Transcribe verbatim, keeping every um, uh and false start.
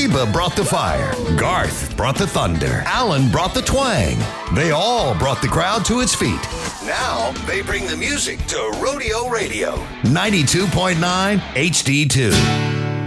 Reba brought the fire. Garth brought the thunder. Alan brought the twang. They all brought the crowd to its feet. Now they bring the music to Rodeo Radio. ninety-two point nine H D two.